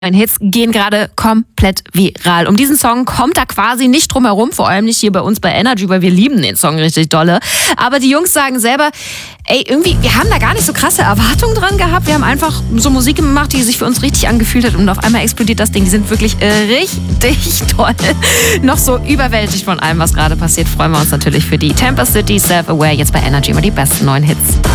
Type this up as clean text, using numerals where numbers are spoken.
Hits gehen gerade komplett viral. Um diesen Song kommt da quasi nicht drum herum, vor allem nicht hier bei uns bei Energy, weil wir lieben den Song richtig dolle. Aber die Jungs sagen selber, ey, irgendwie, wir haben da gar nicht so krasse Erwartungen dran gehabt. Wir haben einfach so Musik gemacht, die sich für uns richtig angefühlt hat und auf einmal explodiert das Ding. Die sind wirklich richtig toll. Noch so überwältigt von allem, was gerade passiert, freuen wir uns natürlich für die Tampa City Self-Aware jetzt bei Energy immer die besten neuen Hits.